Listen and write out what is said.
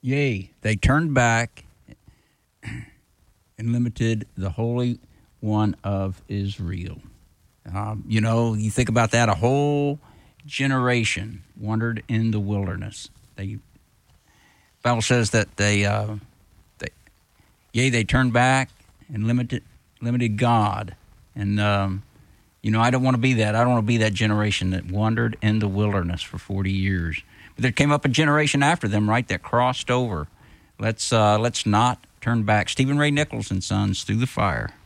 Yea, they turned back and limited the Holy One of Israel. You think about that, a whole generation wandered in the wilderness. The Bible says that they turned back and limited God. And, I don't want to be that. I don't want to be that generation that wandered in the wilderness for 40 years. But there came up a generation after them, right, that crossed over. Let's not turn back. Stephen Ray Nichols and Sons, Through the Fire.